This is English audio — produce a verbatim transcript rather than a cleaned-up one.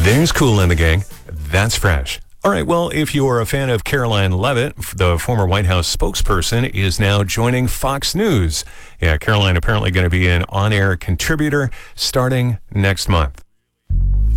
There's Cool in the Gang. That's fresh. All right, well, if you're a fan of Caroline Levitt, the former White House spokesperson, is now joining Fox News. Yeah, Caroline apparently going to be an on-air contributor starting next month.